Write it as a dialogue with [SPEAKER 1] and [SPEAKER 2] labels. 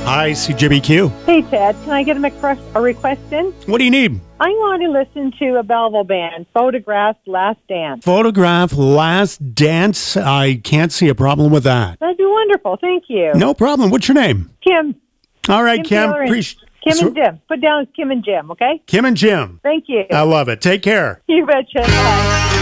[SPEAKER 1] Hi, CJBQ.
[SPEAKER 2] Hey, Ted, can I get a request in?
[SPEAKER 1] What do you need?
[SPEAKER 2] I want to listen to a Belleville band, Photograph's Last Dance.
[SPEAKER 1] Photograph Last Dance. I can't see a problem with that.
[SPEAKER 2] That'd be wonderful. Thank you.
[SPEAKER 1] No problem. What's your name?
[SPEAKER 2] Kim.
[SPEAKER 1] All right, Kim.
[SPEAKER 2] Taylor and- Kim and Jim. Put down Kim and Jim, okay?
[SPEAKER 1] Kim and Jim.
[SPEAKER 2] Thank you.
[SPEAKER 1] I love it. Take care.
[SPEAKER 2] You betcha. Bye.